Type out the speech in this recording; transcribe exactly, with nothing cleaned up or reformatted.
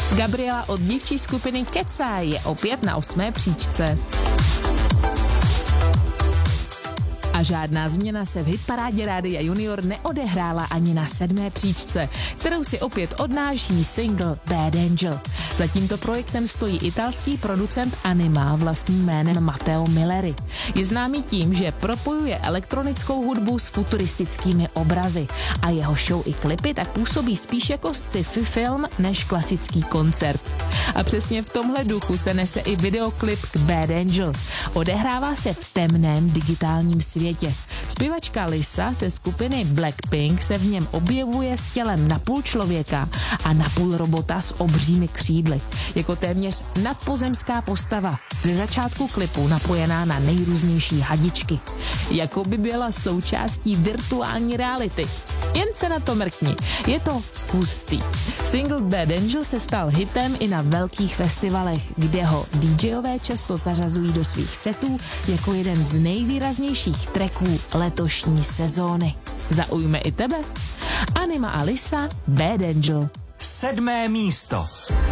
Gabriela od dívčí skupiny Kecaj je opět na osmé příčce. A žádná změna se v hitparádě Rádia Junior neodehrála ani na sedmé příčce, kterou si opět odnáší single Bad Angel. Za tímto projektem stojí italský producent anima vlastním jménem Matteo Milleri. Je známý tím, že propojuje elektronickou hudbu s futuristickými obrazy a jeho show i klipy tak působí spíš jako sci-fi film než klasický koncert. A přesně v tomhle duchu se nese i videoklip k Bad Angel. Odehrává se v temném digitálním světě. Zpěvačka Lisa ze skupiny Blackpink se v něm objevuje s tělem napůl člověka a napůl robota s obřími křídly. Jako téměř nadpozemská postava. Ze začátku klipu napojená na nejrůznější hadičky. Jako by byla součástí virtuální reality. Jen se na to mrkni. Je to hustý. Single Bad Angel se stal hitem i na velkých festivalech, kde ho DJové často zařazují do svých setů jako jeden z nejvýraznějších tracků letošní sezóny. Zaujme i tebe? Anima a Lisa, Bad Angel. Sedmé místo.